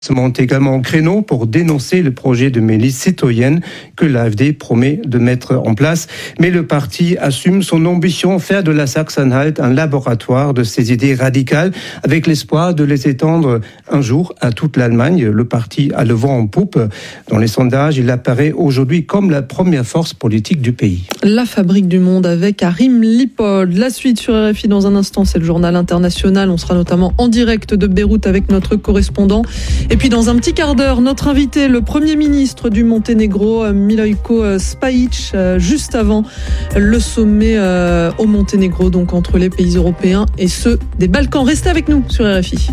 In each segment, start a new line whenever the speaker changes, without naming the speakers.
se monte également au créneau pour dénoncer le projet de milice citoyenne que l'AfD promet de mettre en place. Mais le parti assume son ambition, faire de la Sachsen-Anhalt un laboratoire de ses idées radicales, avec l'espoir de les étendre un jour à toute l'Allemagne. Le parti a le vent en poupe. Dans les sondages, il apparaît aujourd'hui comme la première force politique du pays.
La Fabrique du Monde avec Harim Lipold. La suite sur RFI dans un instant, c'est le journal international. On sera notamment en direct de Beyrouth avec notre correspondant. Et puis dans un petit quart d'heure, notre invité, le Premier ministre du Monténégro, Milojko Spajić, juste avant le sommet au Monténégro, donc entre les pays européens et ceux des Balkans. Restez avec nous sur RFI.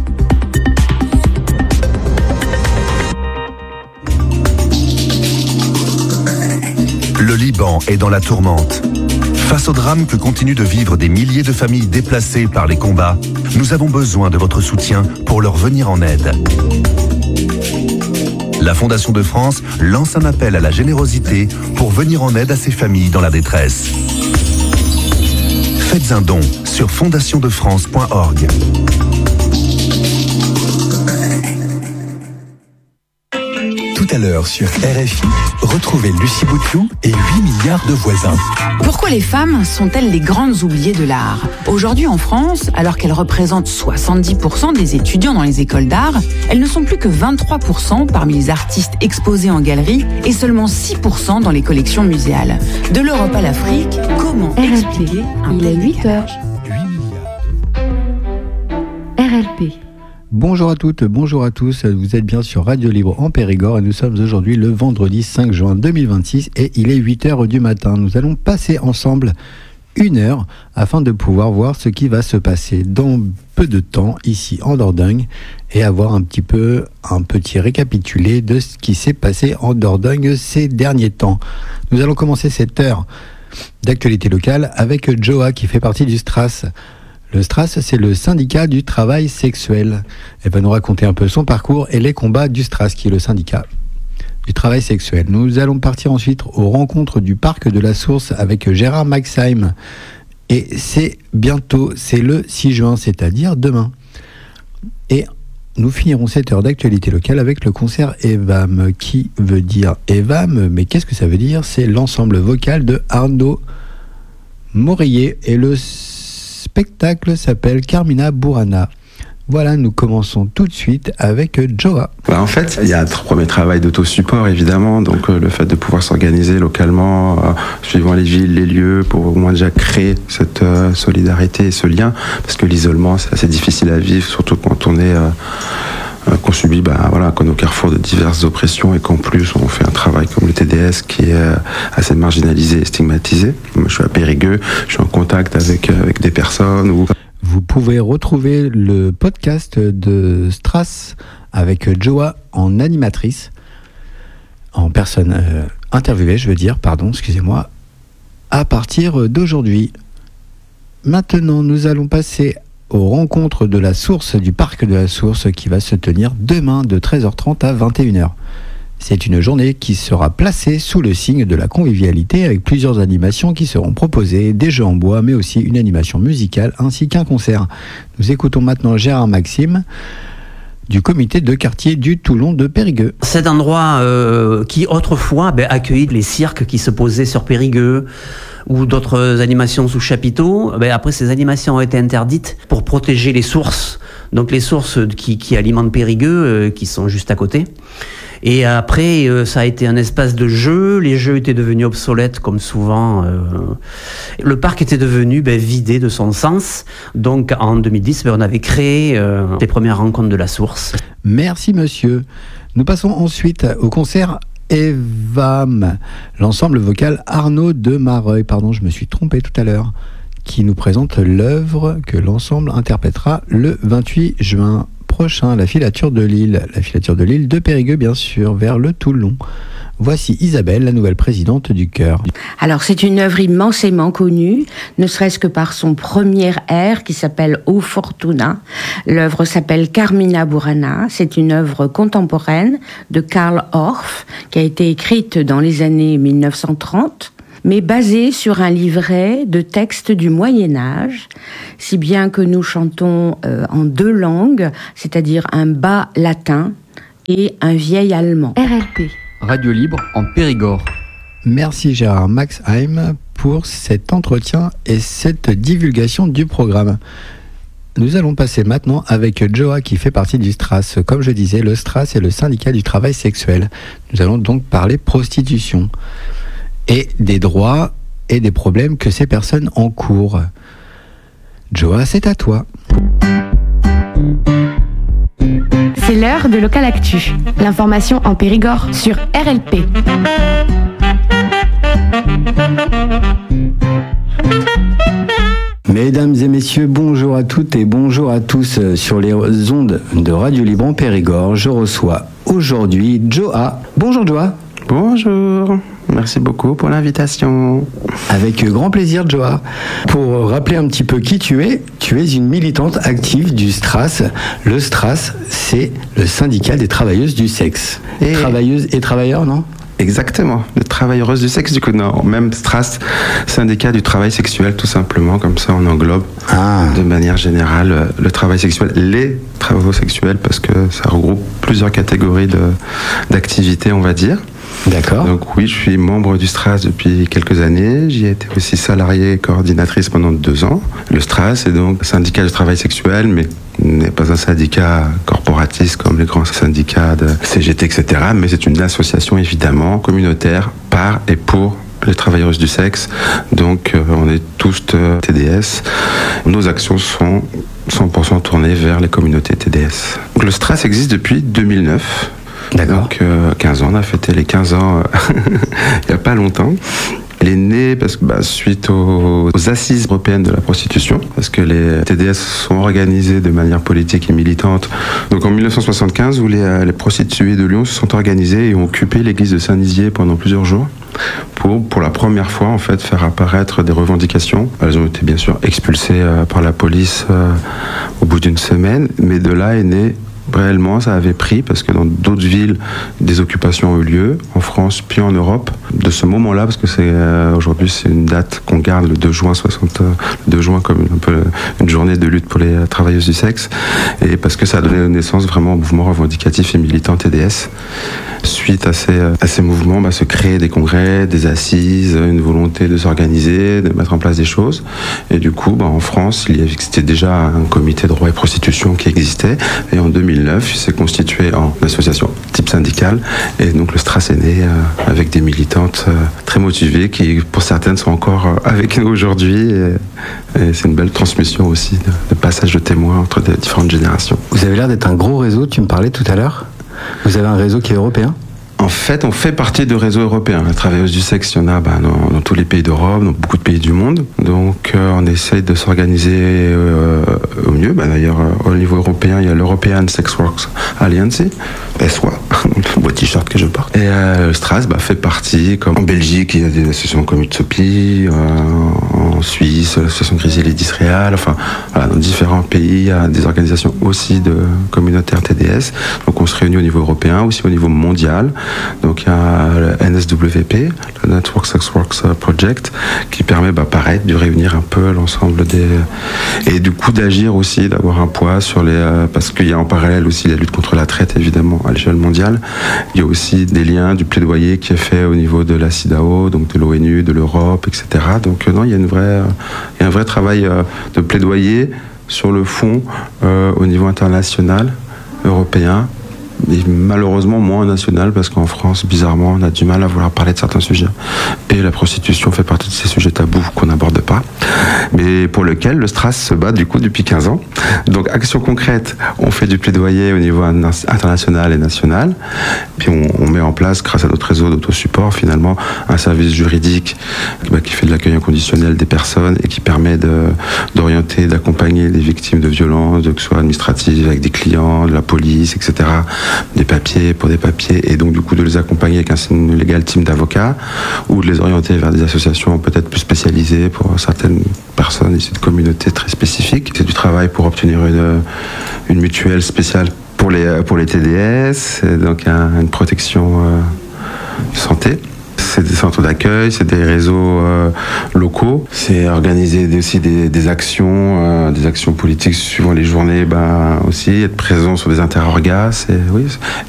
Le Liban est dans la tourmente. Face au drame que continuent de vivre des milliers de familles déplacées par les combats, nous avons besoin de votre soutien pour leur venir en aide. La Fondation de France lance un appel à la générosité pour venir en aide à ces familles dans la détresse. Faites un don sur fondationdefrance.org.
Tout à l'heure sur RFI, retrouvez Lucie Bouteloup et 8 milliards de voisins.
Pourquoi les femmes sont-elles les grandes oubliées de l'art ? Aujourd'hui en France, alors qu'elles représentent 70% des étudiants dans les écoles d'art, elles ne sont plus que 23% parmi les artistes exposés en galerie et seulement 6% dans les collections muséales. De l'Europe à l'Afrique, comment expliquer un tel décalage ?
8 heures. RLP.
Bonjour à toutes, bonjour à tous, vous êtes bien sur Radio Libre en Périgord et nous sommes aujourd'hui le vendredi 5 juin 2026 et il est 8h du matin. Nous allons passer ensemble 1 heure afin de pouvoir voir ce qui va se passer dans peu de temps ici en Dordogne et avoir un petit récapitulé de ce qui s'est passé en Dordogne ces derniers temps. Nous allons commencer cette heure d'actualité locale avec Joa qui fait partie du STRAS. Le STRAS, c'est le syndicat du travail sexuel. Elle va nous raconter un peu son parcours et les combats du STRAS, qui est le syndicat du travail sexuel. Nous allons partir ensuite aux rencontres du Parc de la Source avec Gérard Maxheim. Et c'est bientôt, c'est le 6 juin, c'est-à-dire demain. Et nous finirons cette heure d'actualité locale avec le concert EVAM, qui veut dire EVAM, mais qu'est-ce que ça veut dire ? C'est l'ensemble vocal de Arnaud Morillet et le spectacle s'appelle Carmina Burana. Voilà, nous commençons tout de suite avec Joa.
En fait, il y a un premier travail d'autosupport, évidemment. Donc, le fait de pouvoir s'organiser localement, suivant les villes, les lieux, pour au moins déjà créer cette solidarité et ce lien. Parce que l'isolement, c'est assez difficile à vivre, surtout quand on est... qu'on subit qu'on est au carrefour de diverses oppressions et qu'en plus on fait un travail comme le TDS qui est assez marginalisé et stigmatisé. Moi, je suis à Périgueux, je suis en contact avec des personnes.
Vous pouvez retrouver le podcast de Stras avec Joa en animatrice, en personne interviewée, excusez-moi, à partir d'aujourd'hui. Maintenant, nous allons passer aux rencontres de la Source, du Parc de la Source, qui va se tenir demain de 13h30 à 21h. C'est une journée qui sera placée sous le signe de la convivialité avec plusieurs animations qui seront proposées, des jeux en bois, mais aussi une animation musicale ainsi qu'un concert. Nous écoutons maintenant Gérard Maxime du comité de quartier du Toulon de Périgueux.
Cet endroit qui autrefois accueillit les cirques qui se posaient sur Périgueux, ou d'autres animations sous chapiteau. Après, ces animations ont été interdites pour protéger les sources, donc les sources qui alimentent Périgueux, qui sont juste à côté. Et après, ça a été un espace de jeu. Les jeux étaient devenus obsolètes, comme souvent. Le parc était devenu vidé de son sens. Donc, en 2010, on avait créé les premières rencontres de la Source.
Merci, monsieur. Nous passons ensuite au concert EVAM, l'ensemble vocal Arnaud de Mareuil, je me suis trompé tout à l'heure, qui nous présente l'œuvre que l'ensemble interprétera le 28 juin prochain, la filature de Lille de Périgueux, bien sûr, vers le Toulon. Voici Isabelle, la nouvelle présidente du chœur.
Alors, c'est une œuvre immensément connue, ne serait-ce que par son premier air qui s'appelle O Fortuna. L'œuvre s'appelle Carmina Burana. C'est une œuvre contemporaine de Karl Orff qui a été écrite dans les années 1930, mais basée sur un livret de textes du Moyen-Âge, si bien que nous chantons en 2 langues, c'est-à-dire un bas latin et un vieil Allemand.
RLP.
Radio Libre en Périgord.
Merci Gérard Maxheim pour cet entretien et cette divulgation du programme. Nous allons passer maintenant avec Joa qui fait partie du STRAS. Comme je disais, le STRAS est le syndicat du travail sexuel. Nous allons donc parler prostitution et des droits et des problèmes que ces personnes encourent. Joa, c'est à toi.
C'est l'heure de Local Actu. L'information en Périgord sur RLP.
Mesdames et messieurs, bonjour à toutes et bonjour à tous sur les ondes de Radio Libre en Périgord. Je reçois aujourd'hui Joa. Bonjour Joa.
Bonjour, merci beaucoup pour l'invitation.
Avec grand plaisir Joa. Pour rappeler un petit peu qui tu es une militante active du STRAS. Le STRAS, c'est le syndicat des travailleuses du sexe. Travailleuses et travailleurs, non ?
Exactement, les travailleuses du sexe, du coup, non, même STRAS, syndicat du travail sexuel, tout simplement, comme ça on englobe de manière générale le travail sexuel, les travaux sexuels, parce que ça regroupe plusieurs catégories d'activités, on va dire.
D'accord.
Donc oui, je suis membre du STRAS depuis quelques années. J'y ai été aussi salariée et coordinatrice pendant 2 ans. Le STRAS est donc syndicat du travail sexuel, mais n'est pas un syndicat corporatiste comme les grands syndicats de CGT, etc. Mais c'est une association évidemment communautaire par et pour les travailleuses du sexe. Donc on est tous TDS. Nos actions sont 100% tournées vers les communautés TDS. Donc, le STRAS existe depuis 2009.
D'accord.
Donc 15 ans, on a fêté les 15 ans il n'y a pas longtemps. Il est né parce que suite aux assises européennes de la prostitution, parce que les TDS sont organisés de manière politique et militante. Donc en 1975, où les prostituées de Lyon se sont organisées et ont occupé l'église de Saint-Nizier pendant plusieurs jours pour la première fois en fait faire apparaître des revendications. Elles ont été bien sûr expulsées par la police au bout d'une semaine, mais de là est né. Réellement, ça avait pris parce que dans d'autres villes, des occupations ont eu lieu, en France puis en Europe. De ce moment-là, parce que aujourd'hui c'est une date qu'on garde, le 2 juin comme un peu une journée de lutte pour les travailleuses du sexe, et parce que ça a donné naissance vraiment au mouvement revendicatif et militant TDS. Suite à ces mouvements, se créer des congrès, des assises, une volonté de s'organiser, de mettre en place des choses. Et du coup, en France, il existait déjà un comité de droit et prostitution qui existait. Et en 2009, il s'est constitué en association type syndicale. Et donc le STRAS est né avec des militantes très motivées qui, pour certaines, sont encore avec nous aujourd'hui. Et c'est une belle transmission aussi de passage de témoins entre les différentes générations.
Vous avez l'air d'être un gros réseau, tu me parlais tout à l'heure. Vous avez un réseau qui est européen ?
En fait, on fait partie de réseaux européens. Les travailleuses du sexe, il y en a dans tous les pays d'Europe, dans beaucoup de pays du monde. Donc, on essaye de s'organiser au mieux. D'ailleurs, au niveau européen, il y a l'European Sex Workers Alliance, SWA, le beau t-shirt que je porte. Et le STRAS fait partie, comme en Belgique, il y a des associations comme Utopie, en Suisse, l'association Griselli d'Israël. Enfin, voilà, dans différents pays, il y a des organisations aussi de communautaires TDS. Donc, on se réunit au niveau européen, aussi au niveau mondial. Donc il y a le NSWP, le Network Sex Works Project, qui permet pareil de réunir un peu l'ensemble et du coup d'agir aussi, d'avoir un poids sur parce qu'il y a en parallèle aussi la lutte contre la traite évidemment à l'échelle mondiale. Il y a aussi des liens, du plaidoyer qui est fait au niveau de la CEDAW, donc de l'ONU, de l'Europe, etc. Donc non, il y a un vrai travail de plaidoyer sur le fond au niveau international, européen. Et malheureusement moins national, parce qu'en France, bizarrement, on a du mal à vouloir parler de certains sujets. Et la prostitution fait partie de ces sujets tabous qu'on n'aborde pas, mais pour lequel le STRAS se bat du coup depuis 15 ans. Donc, action concrète, on fait du plaidoyer au niveau international et national. Puis on met en place, grâce à notre réseau d'autosupport, finalement, un service juridique qui fait de l'accueil inconditionnel des personnes et qui permet d'orienter, d'accompagner les victimes de violences, que ce soit administratives, avec des clients, de la police, etc., des papiers pour des papiers, et donc du coup de les accompagner avec un légal team d'avocats ou de les orienter vers des associations peut-être plus spécialisées pour certaines personnes issues de communautés très spécifiques. C'est du travail pour obtenir une mutuelle spéciale pour les TDS, donc une protection santé. C'est des centres d'accueil, c'est des réseaux locaux. C'est organiser aussi des actions politiques suivant les journées, aussi être présent sur des interorgas.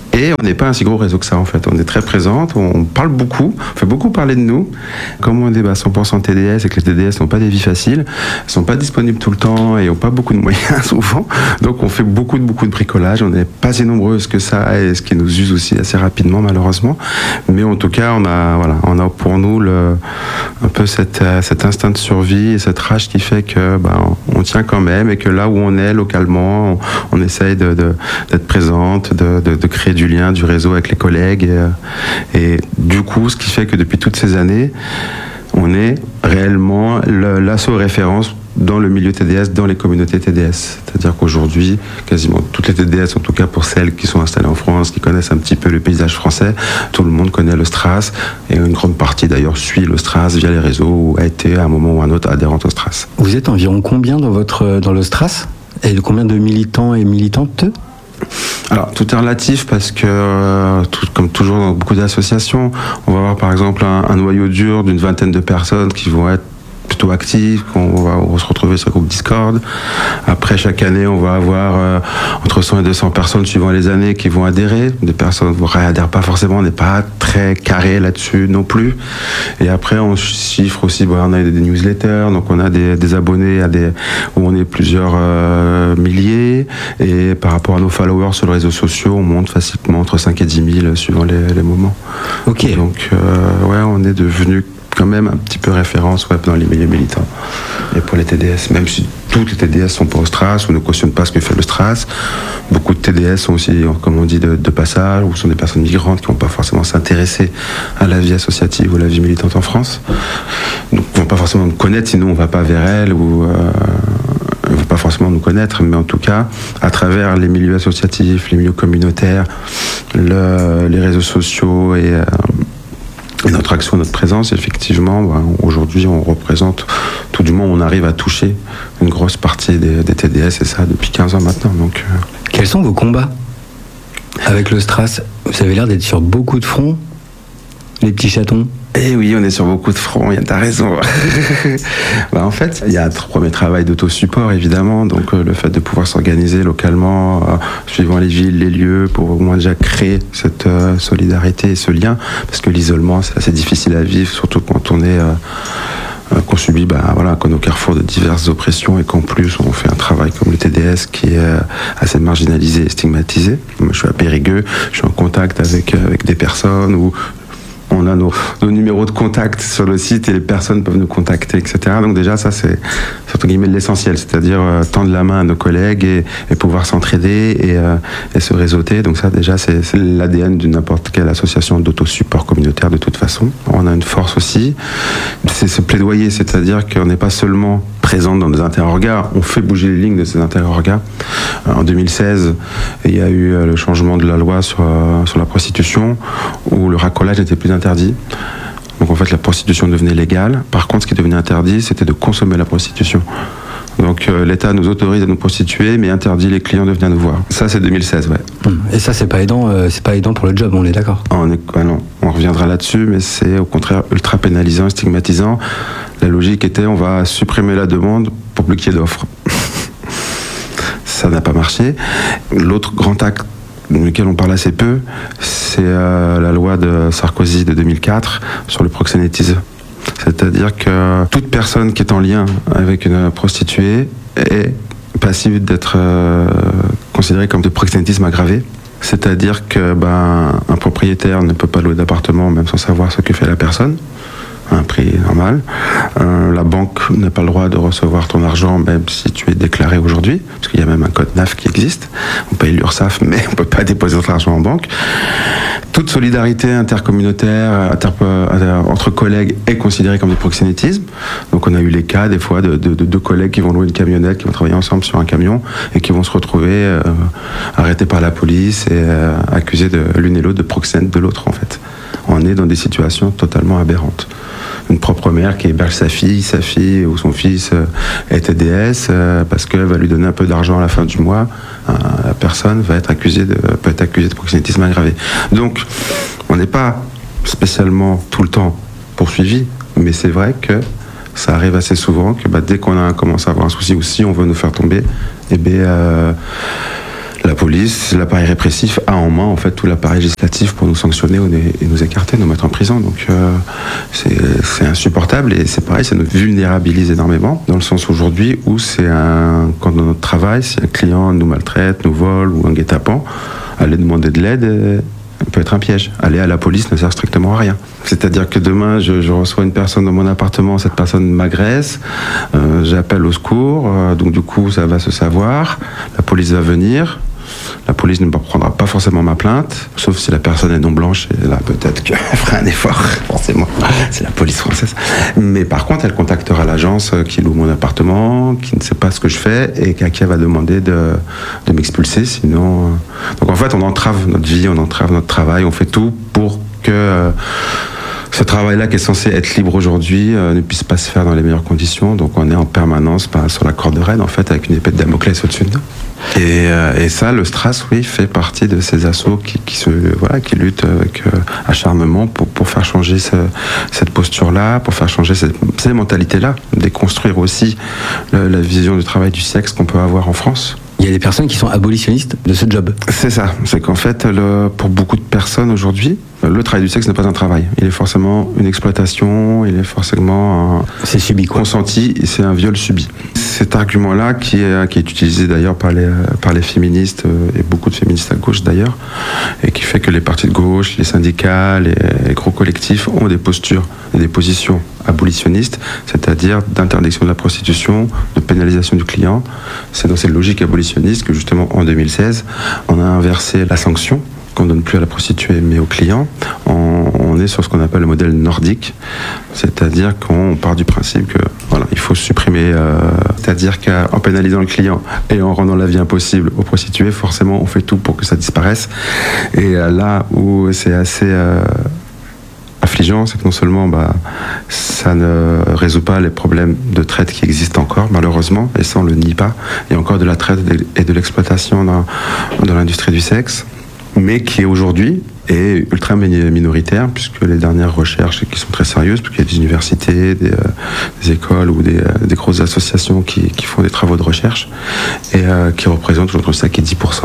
Et on n'est pas un si gros réseau que ça en fait. On est très présente, on parle beaucoup, on fait beaucoup parler de nous. Comme on est 100% TDS et que les TDS n'ont pas des vies faciles, ne sont pas disponibles tout le temps et n'ont pas beaucoup de moyens souvent. Donc on fait beaucoup de bricolage. On n'est pas si nombreuses que ça et ce qui nous use aussi assez rapidement malheureusement. Mais en tout cas on a pour nous un peu cet instinct de survie et cette rage qui fait que on tient quand même et que là où on est localement, on essaye d'être présente, de créer du lien, du réseau avec les collègues et du coup ce qui fait que depuis toutes ces années on est réellement l'asso référence dans le milieu TDS, dans les communautés TDS. C'est-à-dire qu'aujourd'hui, quasiment toutes les TDS, en tout cas pour celles qui sont installées en France, qui connaissent un petit peu le paysage français, tout le monde connaît le STRAS et une grande partie d'ailleurs suit le STRAS via les réseaux ou a été à un moment ou à un autre adhérente au STRAS.
Vous êtes environ combien dans le STRAS et combien de militants et militantes ?
Alors, tout est relatif parce que, comme toujours dans beaucoup d'associations, on va avoir par exemple un noyau dur d'une 20aine de personnes qui vont être plutôt actifs, on va se retrouver sur le groupe Discord. Après, chaque année, on va avoir entre 100 et 200 personnes suivant les années qui vont adhérer. Des personnes ne réadhèrent pas forcément, on n'est pas très carré là-dessus non plus. Et après, on chiffre aussi, on a des newsletters, donc on a des abonnés où on est plusieurs milliers. Et par rapport à nos followers sur les réseaux sociaux, on monte facilement entre 5 et 10 000 suivant les moments.
Ok.
Donc, on est devenu quand même un petit peu référence dans les milieux militants et pour les TDS, même si toutes les TDS sont pas au STRAS ou ne cautionnent pas ce que fait le STRAS. Beaucoup de TDS sont aussi, comme on dit, de passage ou sont des personnes migrantes qui vont pas forcément s'intéresser à la vie associative ou à la vie militante en France. Donc ils vont pas forcément nous connaître, sinon on va pas vers elles ou ne vont pas forcément nous connaître, mais en tout cas, à travers les milieux associatifs, les milieux communautaires, les réseaux sociaux et notre action, notre présence, effectivement, aujourd'hui, on représente, tout du moins, on arrive à toucher une grosse partie des TDS, et ça depuis 15 ans maintenant. Donc,
Quels sont vos combats avec le STRAS ? Vous avez l'air d'être sur beaucoup de fronts, les petits chatons.
Eh oui, on est sur beaucoup de fronts, t'as raison. En fait, il y a un premier travail d'autosupport, évidemment, donc le fait de pouvoir s'organiser localement, suivant les villes, les lieux, pour au moins déjà créer cette solidarité et ce lien, parce que l'isolement, c'est assez difficile à vivre, surtout quand on est... qu'on subit qu'on est au carrefour de diverses oppressions et qu'en plus on fait un travail comme le TDS qui est assez marginalisé et stigmatisé. Moi, je suis à Périgueux, je suis en contact avec des personnes où on a nos numéros de contact sur le site et les personnes peuvent nous contacter, etc. Donc déjà, ça, c'est entre guillemets l'essentiel, c'est-à-dire tendre la main à nos collègues et pouvoir s'entraider et se réseauter. Donc ça, déjà, c'est l'ADN de n'importe quelle association d'autosupport communautaire de toute façon. On a une force aussi, c'est ce plaidoyer, c'est-à-dire qu'on n'est pas seulement présent dans des interorgas, on fait bouger les lignes de ces interorgas. En 2016, il y a eu le changement de la loi sur la prostitution, où le racolage n'était plus interdit. Donc en fait, la prostitution devenait légale. Par contre, ce qui devenait interdit, c'était de consommer la prostitution. Donc l'État nous autorise à nous prostituer, mais interdit les clients de venir nous voir. Ça, c'est 2016, ouais.
Et ça, c'est pas aidant pour le job, on est d'accord ?
Non, on reviendra là-dessus, mais c'est au contraire ultra pénalisant et stigmatisant. La logique était, on va supprimer la demande pour plus qu'il y ait d'offres. Ça n'a pas marché. L'autre grand acte duquel on parle assez peu, c'est la loi de Sarkozy de 2004 sur le proxénétisme. C'est-à-dire que toute personne qui est en lien avec une prostituée est passible d'être considérée comme de proxénétisme aggravé. C'est-à-dire que un propriétaire ne peut pas louer d'appartement même sans savoir ce que fait la personne, à un prix normal. La banque n'a pas le droit de recevoir ton argent même si tu es déclaré aujourd'hui, parce qu'il y a même un code NAF qui existe. On paye l'URSSAF, mais on ne peut pas déposer notre argent en banque. Toute solidarité intercommunautaire, entre collègues est considérée comme du proxénétisme. Donc on a eu les cas des fois de deux collègues qui vont louer une camionnette, qui vont travailler ensemble sur un camion et qui vont se retrouver arrêtés par la police et accusés l'une et l'autre de proxénète de l'autre en fait. On est dans des situations totalement aberrantes. Une propre mère qui héberge sa fille ou son fils est TDS parce qu'elle va lui donner un peu d'argent à la fin du mois, la personne peut être accusée de proxénétisme aggravé. Donc, on n'est pas spécialement tout le temps poursuivi, mais c'est vrai que ça arrive assez souvent que dès qu'on commence à avoir un souci ou si on veut nous faire tomber, La police, l'appareil répressif a en main en fait tout l'appareil législatif pour nous sanctionner et nous écarter, nous mettre en prison. Donc c'est insupportable et c'est pareil, ça nous vulnérabilise énormément dans le sens aujourd'hui où quand dans notre travail, si un client nous maltraite, nous vole ou un guet-apens, aller demander de l'aide peut être un piège. Aller à la police ne sert strictement à rien. C'est-à-dire que demain, je reçois une personne dans mon appartement, cette personne m'agresse, j'appelle au secours, donc du coup ça va se savoir, la police va venir. La police ne prendra pas forcément ma plainte, sauf si la personne est non blanche, et là peut-être qu'elle fera un effort, forcément, c'est la police française. Mais par contre, elle contactera l'agence qui loue mon appartement, qui ne sait pas ce que je fais, et à qui elle va demander de m'expulser, sinon... Donc en fait, on entrave notre vie, on entrave notre travail, on fait tout pour que... ce travail-là qui est censé être libre aujourd'hui ne puisse pas se faire dans les meilleures conditions. Donc on est en permanence sur la corde raide, en fait, avec une épée de Damoclès au-dessus de nous. Et ça, le STRAS, oui, fait partie de ces assauts qui luttent avec acharnement pour faire changer cette posture-là, pour faire changer ces mentalités-là, déconstruire aussi la vision du travail du sexe qu'on peut avoir en France.
Il y a des personnes qui sont abolitionnistes de ce job.
C'est ça. C'est qu'en fait, pour beaucoup de personnes aujourd'hui, le travail du sexe n'est pas un travail. Il est forcément une exploitation, il est forcément
c'est subi, quoi.
Consenti, et c'est un viol subi. Cet argument-là, qui est utilisé d'ailleurs par les féministes, et beaucoup de féministes à gauche d'ailleurs, et qui fait que les partis de gauche, les syndicats, les gros collectifs ont des postures et des positions abolitionnistes, c'est-à-dire d'interdiction de la prostitution, de pénalisation du client. C'est dans cette logique abolitionniste que justement en 2016, on a inversé la sanction qu'on ne donne plus à la prostituée mais au client. On est sur ce qu'on appelle le modèle nordique, c'est-à-dire qu'on part du principe que voilà, il faut supprimer, c'est-à-dire qu'en pénalisant le client et en rendant la vie impossible aux prostituées, forcément on fait tout pour que ça disparaisse. Et là où c'est assez affligeant, c'est que non seulement ça ne résout pas les problèmes de traite qui existent encore, malheureusement, et ça on le nie pas, il y a encore de la traite et de l'exploitation dans l'industrie du sexe, mais qui aujourd'hui est ultra minoritaire, puisque les dernières recherches qui sont très sérieuses, puisqu'il y a des universités, des écoles ou des grosses associations qui font des travaux de recherche, et qui représentent entre 5 et 10%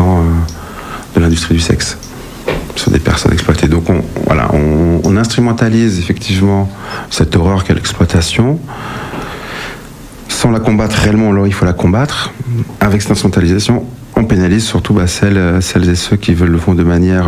de l'industrie du sexe sur des personnes exploitées. Donc on instrumentalise effectivement cette horreur qu'est l'exploitation. Sans la combattre réellement, alors il faut la combattre. Avec cette instrumentalisation, on pénalise surtout celles et ceux qui le font de manière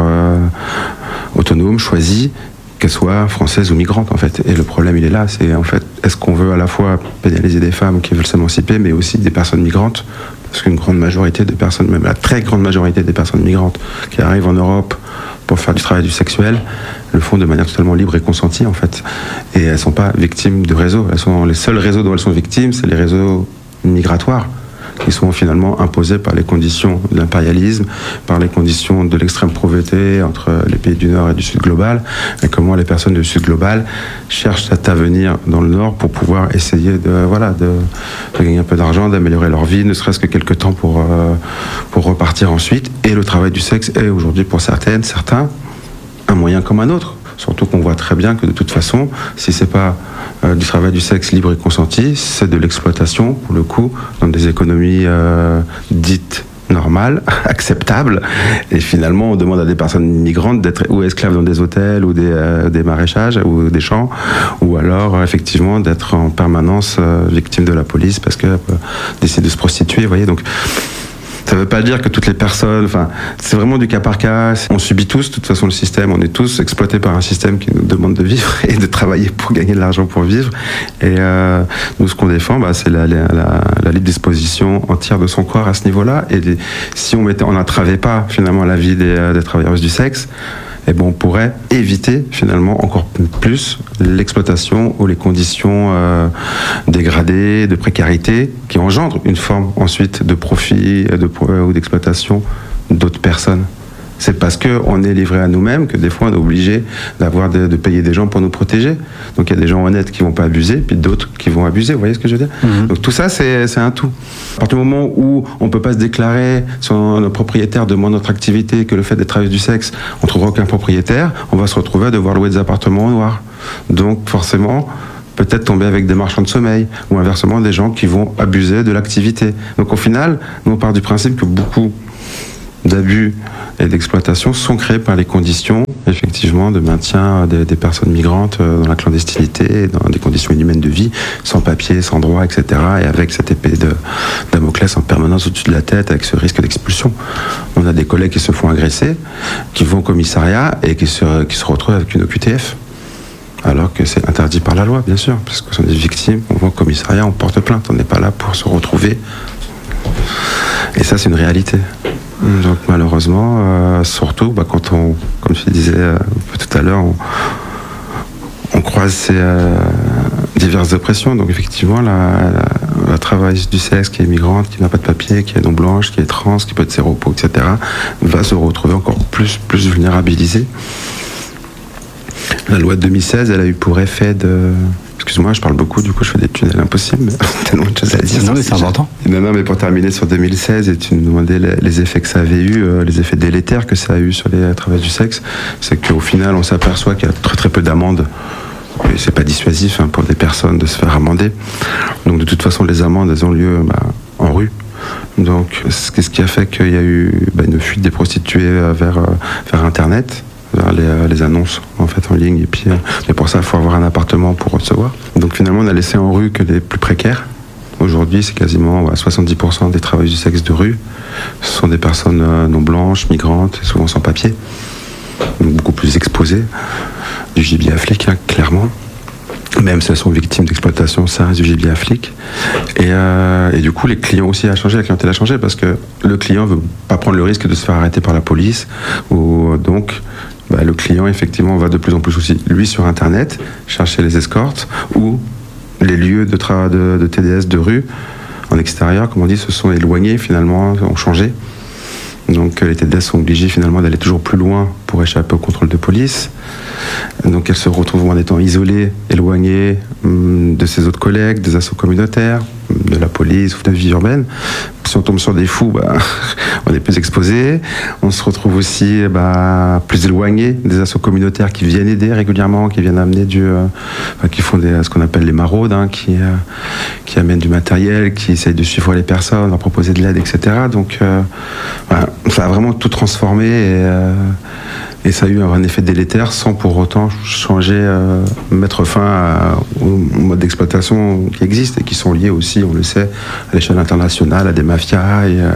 autonome, choisie, qu'elles soient françaises ou migrantes en fait. Et le problème il est là, c'est en fait, est-ce qu'on veut à la fois pénaliser des femmes qui veulent s'émanciper, mais aussi des personnes migrantes? Parce qu'une grande majorité de personnes, même la très grande majorité des personnes migrantes qui arrivent en Europe pour faire du travail sexuel, le font de manière totalement libre et consentie en fait. Et elles ne sont pas victimes de réseaux. Les seuls réseaux dont elles sont victimes, c'est les réseaux migratoires, qui sont finalement imposés par les conditions de l'impérialisme, par les conditions de l'extrême pauvreté entre les pays du Nord et du Sud global, et comment les personnes du Sud global cherchent à venir dans le Nord pour pouvoir essayer de gagner un peu d'argent, d'améliorer leur vie, ne serait-ce que quelques temps pour repartir ensuite. Et le travail du sexe est aujourd'hui pour certains, un moyen comme un autre. Surtout qu'on voit très bien que de toute façon, si c'est pas du travail du sexe libre et consenti, c'est de l'exploitation, pour le coup, dans des économies dites normales, acceptables. Et finalement, on demande à des personnes migrantes d'être ou esclaves dans des hôtels ou des maraîchages ou des champs, ou alors effectivement d'être en permanence victimes de la police parce qu'elles décident de se prostituer, vous voyez. Donc, ça ne veut pas dire que toutes les personnes, c'est vraiment du cas par cas. On subit tous, de toute façon, le système. On est tous exploités par un système qui nous demande de vivre et de travailler pour gagner de l'argent pour vivre. Et nous, ce qu'on défend, c'est la libre disposition entière de son corps à ce niveau-là. Et si on n'entravait pas finalement la vie des travailleuses du sexe, on pourrait éviter finalement encore plus l'exploitation ou les conditions dégradées, de précarité, qui engendrent une forme ensuite de profit ou d'exploitation d'autres personnes. C'est parce qu'on est livré à nous-mêmes que des fois on est obligé de payer des gens pour nous protéger. Donc il y a des gens honnêtes qui vont pas abuser, puis d'autres qui vont abuser, vous voyez ce que je veux dire ? Donc tout ça c'est un tout. À partir du moment où on peut pas se déclarer, si nos propriétaires demandent notre activité, que le fait d'être travailleuse du sexe, on trouvera aucun propriétaire, on va se retrouver à devoir louer des appartements au noir. Donc forcément, peut-être tomber avec des marchands de sommeil, ou inversement des gens qui vont abuser de l'activité. Donc au final, nous on part du principe que beaucoup d'abus et d'exploitation sont créés par les conditions, effectivement, de maintien des personnes migrantes dans la clandestinité, dans des conditions inhumaines de vie, sans papier, sans droit, etc. Et avec cette épée de Damoclès en permanence au-dessus de la tête, avec ce risque d'expulsion. On a des collègues qui se font agresser, qui vont au commissariat et qui se retrouvent avec une OQTF. Alors que c'est interdit par la loi, bien sûr, parce que ce sont des victimes, on va au commissariat, on porte plainte, on n'est pas là pour se retrouver. Et ça, c'est une réalité. Donc malheureusement, surtout quand on, comme je disais tout à l'heure, on croise ces diverses oppressions. Donc effectivement, la travailleuse du sexe qui est migrante, qui n'a pas de papier, qui est non blanche, qui est trans, qui peut être séropo, etc., va se retrouver encore plus vulnérabilisée. La loi de 2016, elle a eu pour effet de... Excuse-moi, je parle beaucoup, du coup je fais des tunnels impossibles, tellement de choses à dire.
Non, mais c'est important.
Non, mais pour terminer sur 2016, et tu me demandais les effets que ça avait eu, les effets délétères que ça a eu sur les travailleurs du sexe, c'est qu'au final, on s'aperçoit qu'il y a très très peu d'amendes. Et c'est pas dissuasif pour des personnes de se faire amender. Donc de toute façon, les amendes, elles ont lieu en rue. Donc c'est ce qui a fait qu'il y a eu une fuite des prostituées vers Internet, vers les annonces en fait en ligne, et puis mais pour ça il faut avoir un appartement pour recevoir. Donc finalement on a laissé en rue que les plus précaires. Aujourd'hui c'est quasiment 70% des travailleurs du sexe de rue, ce sont des personnes non blanches, migrantes, souvent sans papier, donc beaucoup plus exposées, du gibier à flic clairement. Même si elles sont victimes d'exploitation, ça reste du gibier à flic. Et du coup, les clients aussi a changé, la clientèle a changé, parce que le client veut pas prendre le risque de se faire arrêter par la police. Ou donc, le client, effectivement, va de plus en plus aussi, lui, sur Internet, chercher les escortes ou les lieux de TDS de rue en extérieur, comme on dit, se sont éloignés, finalement, ont changé. Donc les TDS sont obligés finalement d'aller toujours plus loin pour échapper au contrôle de police. Donc elles se retrouvent en étant isolées, éloignées de ses autres collègues, des assos communautaires, de la police ou de la vie urbaine. Si on tombe sur des fous, on est plus exposé. On se retrouve aussi plus éloigné des assos communautaires qui viennent aider régulièrement, qui viennent amener qui font ce qu'on appelle les maraudes, qui amènent du matériel, qui essayent de suivre les personnes, leur proposer de l'aide, etc. Donc ça a vraiment tout transformé et ça a eu un effet délétère sans pour autant changer, mettre fin au mode d'exploitation qui existe et qui sont liés aussi, on le sait, à l'échelle internationale, à des mafias et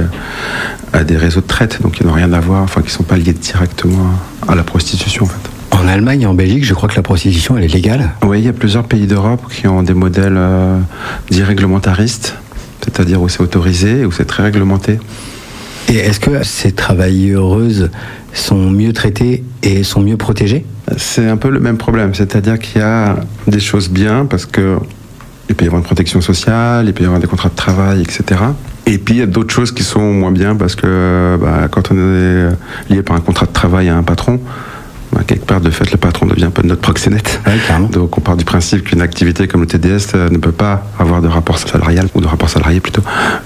à des réseaux de traite, donc qui n'ont rien à voir, qui ne sont pas liés directement à la prostitution en fait.
En Allemagne et en Belgique, je crois que la prostitution, elle est légale.
Oui, il y a plusieurs pays d'Europe qui ont des modèles dits réglementaristes, c'est-à-dire où c'est autorisé, où c'est très réglementé.
Et est-ce que ces travailleuses sont mieux traitées et sont mieux protégées ?
C'est un peu le même problème, c'est-à-dire qu'il y a des choses bien, parce que il peut y avoir une protection sociale, il peut y avoir des contrats de travail, etc. Et puis il y a d'autres choses qui sont moins bien, parce que quand on est lié par un contrat de travail à un patron, quelque part, de fait, le patron devient un peu notre proxénète.
Ouais,
donc, on part du principe qu'une activité comme le TDS ne peut pas avoir de rapport salarial, ou de rapport salarié plutôt,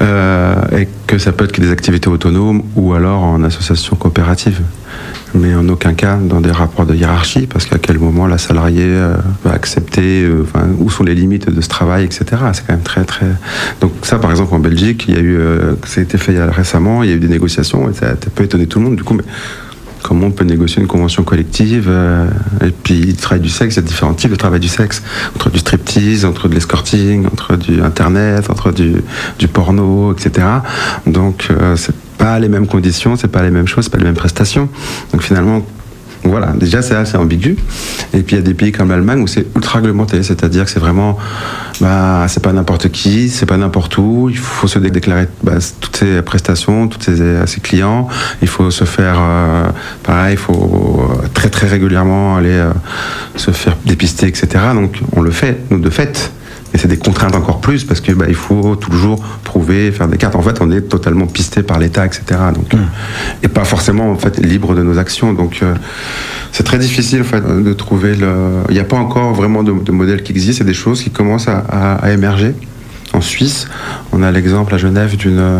et que ça peut être que des activités autonomes ou alors en association coopérative. Mais en aucun cas dans des rapports de hiérarchie, parce qu'à quel moment la salariée va accepter, où sont les limites de ce travail, etc. C'est quand même très, très... Donc ça, par exemple, en Belgique, il y a eu, ça a été fait récemment, il y a eu des négociations, et ça a peut étonner tout le monde, du coup, mais comment on peut négocier une convention collective et puis le travail du sexe, il y a différents types de travail du sexe, entre du striptease, entre de l'escorting, entre du internet, entre du porno, etc. Donc c'est pas les mêmes conditions, c'est pas les mêmes choses, c'est pas les mêmes prestations. Donc finalement, voilà, déjà c'est assez ambigu. Et puis il y a des pays comme l'Allemagne où c'est ultra réglementé, c'est-à-dire que c'est vraiment, c'est pas n'importe qui, c'est pas n'importe où, il faut se déclarer toutes ses prestations, à ses clients, il faut se faire, pareil, il faut très très régulièrement aller se faire dépister, etc. Donc on le fait, nous de fait. Et c'est des contraintes encore plus, parce que il faut toujours prouver, faire des cartes. En fait, on est totalement pisté par l'État, etc. Donc, et pas forcément en fait libre de nos actions. Donc, c'est très difficile en fait de trouver Il n'y a pas encore vraiment de modèle qui existe. C'est des choses qui commencent à émerger. En Suisse, on a l'exemple à Genève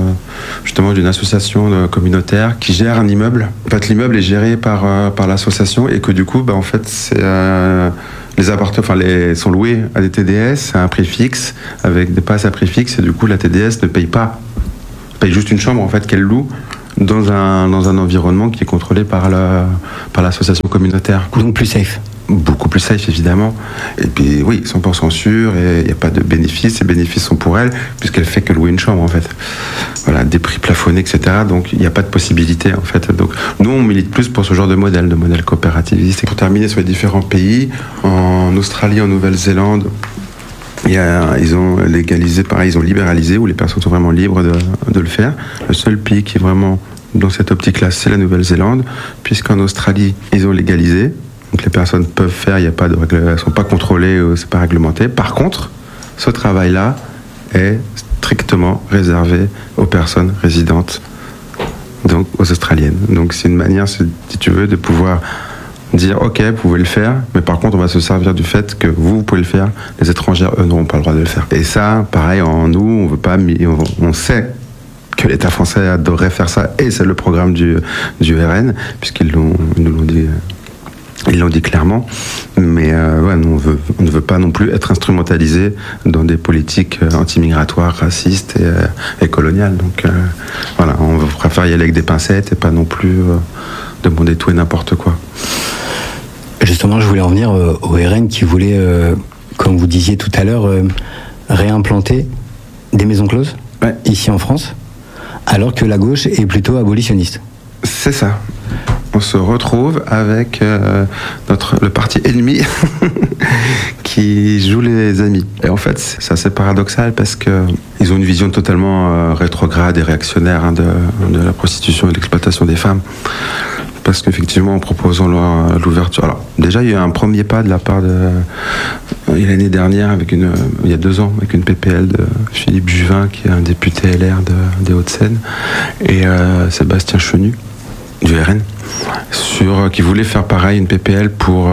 d'une association communautaire qui gère un immeuble. En fait, l'immeuble est géré par l'association, et que du coup, en fait, c'est les appartements, sont loués à des TDS à un prix fixe, avec des passes à prix fixe, et du coup la TDS ne paye pas, paye juste une chambre en fait qu'elle loue dans un environnement qui est contrôlé par l'association communautaire.
Donc plus safe.
Beaucoup plus safe, évidemment. Et puis, oui, 100% sûr, et il n'y a pas de bénéfices. Les bénéfices sont pour elle, puisqu'elle fait que louer une chambre, en fait. Voilà, des prix plafonnés, etc. Donc, il n'y a pas de possibilité, en fait. Donc, nous, on milite plus pour ce genre de modèle coopérativiste. Et pour terminer sur les différents pays, en Australie, en Nouvelle-Zélande, ils ont légalisé, pareil, ils ont libéralisé, où les personnes sont vraiment libres de le faire. Le seul pays qui est vraiment dans cette optique-là, c'est la Nouvelle-Zélande, puisqu'en Australie, ils ont légalisé. Donc les personnes peuvent faire, il y a pas de règles, elles ne sont pas contrôlées, c'est pas réglementé. Par contre, ce travail-là est strictement réservé aux personnes résidentes, donc aux Australiennes. Donc c'est une manière, si tu veux, de pouvoir dire ok, vous pouvez le faire, mais par contre on va se servir du fait que vous pouvez le faire, les étrangères eux n'auront pas le droit de le faire. Et ça, pareil, en nous, on veut pas, on sait que l'État français adorerait faire ça, et c'est le programme du RN, puisqu'ils nous l'ont dit. Ils l'ont dit clairement, mais on ne veut pas non plus être instrumentalisé dans des politiques anti-migratoires, racistes et coloniales. Donc voilà, on préfère y aller avec des pincettes et pas non plus demander tout et n'importe quoi.
Justement, je voulais en venir au RN qui voulait, comme vous disiez tout à l'heure, réimplanter des maisons closes ici en France, alors que la gauche est plutôt abolitionniste.
C'est ça. On se retrouve avec le parti ennemi qui joue les amis. Et en fait, c'est assez paradoxal parce qu'ils ont une vision totalement rétrograde et réactionnaire de la prostitution et de l'exploitation des femmes. Parce qu'effectivement, en proposant l'ouverture... Alors, déjà, il y a eu un premier pas de la part l'année dernière, il y a 2 ans, avec une PPL de Philippe Juvin, qui est un député LR des Hauts-de-Seine, et Sébastien Chenu, du RN, qui voulait faire pareil, une PPL pour,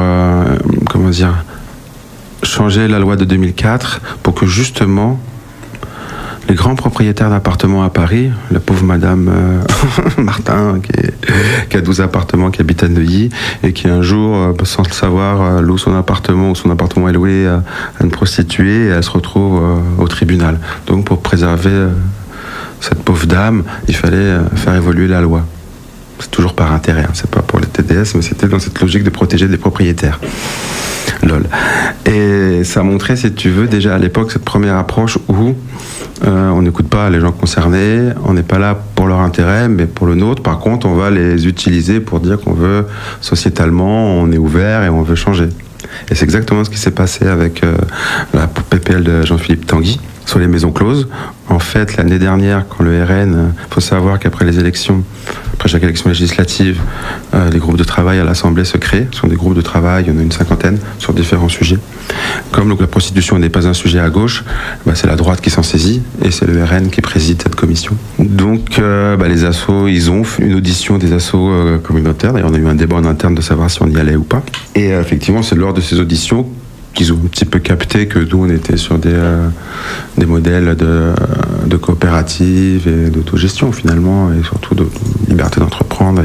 changer la loi de 2004 pour que justement les grands propriétaires d'appartements à Paris, la pauvre madame Martin, qui a 12 appartements, qui habite à Neuilly, et qui un jour, sans le savoir, loue son appartement, ou son appartement est loué à une prostituée, et elle se retrouve au tribunal. Donc pour préserver cette pauvre dame, il fallait faire évoluer la loi. C'est toujours par intérêt, c'est pas pour les TDS, mais c'était dans cette logique de protéger des propriétaires. Lol. Et ça montrait, si tu veux, déjà à l'époque, cette première approche où on n'écoute pas les gens concernés, on n'est pas là pour leur intérêt, mais pour le nôtre. Par contre, on va les utiliser pour dire qu'on veut, sociétalement, on est ouvert et on veut changer. Et c'est exactement ce qui s'est passé avec la PPL de Jean-Philippe Tanguy sur les maisons closes. En fait, l'année dernière, quand le RN, il faut savoir qu'après les élections, après chaque élection législative, les groupes de travail à l'Assemblée se créent. Ce sont des groupes de travail, il y en a une 50aine, sur différents sujets. Comme la prostitution n'est pas un sujet à gauche, c'est la droite qui s'en saisit, et c'est le RN qui préside cette commission. Donc les assos, ils ont une audition des assos communautaires. D'ailleurs, on a eu un débat en interne de savoir si on y allait ou pas. Et effectivement, c'est lors de ces auditions qu'ils ont un petit peu capté que nous, on était sur des modèles de coopérative et d'autogestion, finalement, et surtout de liberté d'entreprendre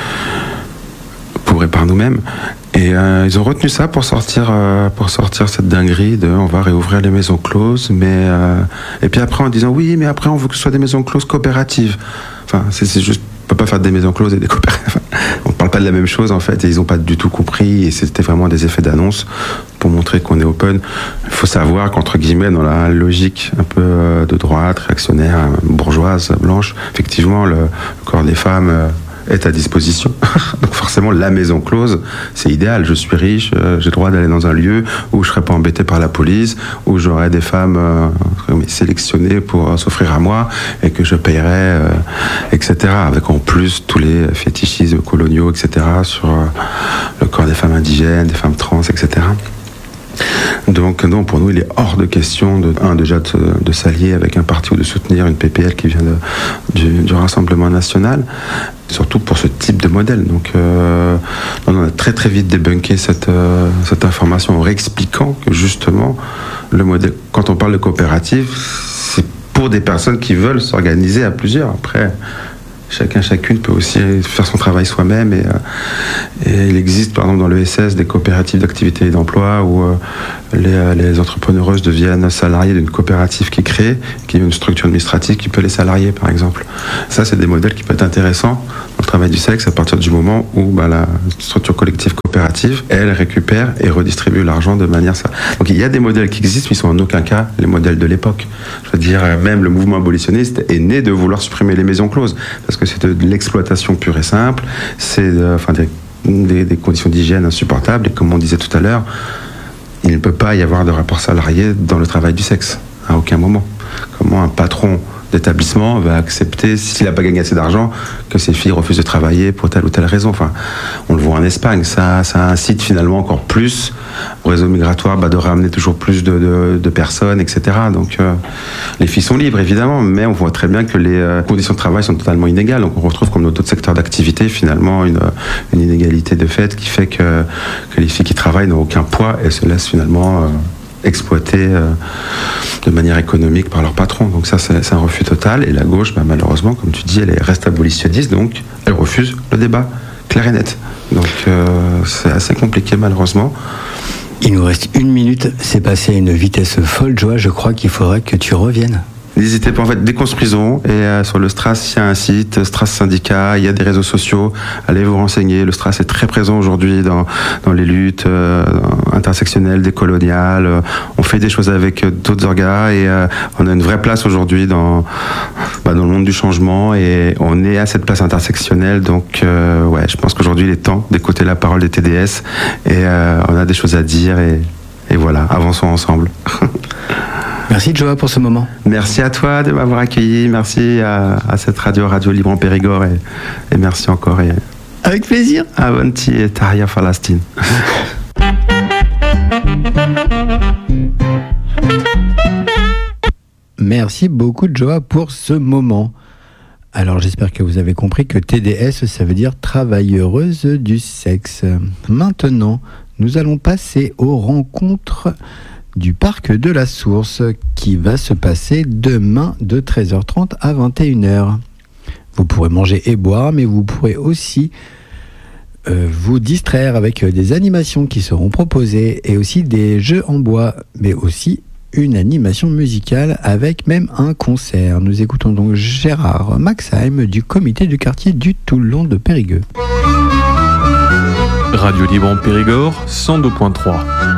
et par nous-mêmes. Et ils ont retenu ça pour sortir cette dinguerie de on va réouvrir les maisons closes, mais et puis après en disant oui, mais après on veut que ce soit des maisons closes coopératives. Enfin, c'est juste, on peut pas faire des maisons closes et des coopératives. On parle pas de la même chose en fait, et ils ont pas du tout compris, et c'était vraiment des effets d'annonce pour montrer qu'on est open. Il faut savoir qu'entre guillemets, dans la logique un peu de droite, réactionnaire, bourgeoise, blanche, effectivement le corps des femmes est à disposition. Donc forcément, la maison close, c'est idéal. Je suis riche, j'ai le droit d'aller dans un lieu où je ne serai pas embêté par la police, où j'aurai des femmes sélectionnées pour s'offrir à moi et que je paierai, etc. Avec en plus tous les fétichismes coloniaux, etc. sur le corps des femmes indigènes, des femmes trans, etc. Donc non, pour nous, il est hors de question de s'allier avec un parti ou de soutenir une PPL qui vient du Rassemblement national, surtout pour ce type de modèle. Donc on a très très vite débunké cette information en réexpliquant que justement le modèle, quand on parle de coopérative, c'est pour des personnes qui veulent s'organiser à plusieurs. Après, chacune peut aussi faire son travail soi-même Et il existe par exemple dans l'ESS des coopératives d'activité et d'emploi où les entrepreneureuses deviennent salariées d'une coopérative qui crée, qui a une structure administrative qui peut les salarier par exemple. Ça c'est des modèles qui peuvent être intéressants dans le travail du sexe à partir du moment où la structure collective coopérative, elle récupère et redistribue l'argent de manière ça. Donc il y a des modèles qui existent mais ils sont en aucun cas les modèles de l'époque. Je veux dire, même le mouvement abolitionniste est né de vouloir supprimer les maisons closes parce que c'est de l'exploitation pure et simple, c'est des conditions d'hygiène insupportables et comme on disait tout à l'heure, il ne peut pas y avoir de rapport salarié dans le travail du sexe, à aucun moment. Comment un patron d'établissement va accepter, s'il n'a pas gagné assez d'argent, que ses filles refusent de travailler pour telle ou telle raison. Enfin, on le voit en Espagne, ça incite finalement encore plus au réseau migratoire de ramener toujours plus de personnes, etc. Donc les filles sont libres évidemment, mais on voit très bien que les conditions de travail sont totalement inégales. Donc on retrouve comme dans d'autres secteurs d'activité finalement une inégalité de fait qui fait que les filles qui travaillent n'ont aucun poids et se laissent finalement exploités de manière économique par leur patron. Donc ça, c'est un refus total. Et la gauche, malheureusement, comme tu dis, elle reste abolitionniste, donc elle refuse le débat clair et net. Donc c'est assez compliqué, malheureusement.
Il nous reste 1 minute. C'est passé à une vitesse folle, Joa. Je crois qu'il faudrait que tu reviennes.
N'hésitez pas, en fait, déconstruisons. Et sur le Stras, il y a un site, Stras Syndicat, il y a des réseaux sociaux. Allez vous renseigner. Le Stras est très présent aujourd'hui dans les luttes intersectionnelles, décoloniales. On fait des choses avec d'autres orgas et on a une vraie place aujourd'hui dans le monde du changement et on est à cette place intersectionnelle. Donc, je pense qu'aujourd'hui, il est temps d'écouter la parole des TDS et on a des choses à dire et voilà, avançons ensemble.
Merci Joa pour ce moment.
Merci à toi de m'avoir accueilli, merci à cette Radio Libre en Périgord et merci encore. Et
avec plaisir.
Avanti et Tahia Palestine.
Merci beaucoup Joa pour ce moment. Alors j'espère que vous avez compris que TDS ça veut dire travailleuse du sexe. Maintenant, nous allons passer aux rencontres du parc de la Source qui va se passer demain de 13h30 à 21h. Vous pourrez manger et boire, mais vous pourrez aussi vous distraire avec des animations qui seront proposées et aussi des jeux en bois, mais aussi une animation musicale avec même un concert. Nous écoutons donc Gérard Maxheim du comité du quartier du Toulon de Périgueux.
Radio Libre en Périgord, 102.3.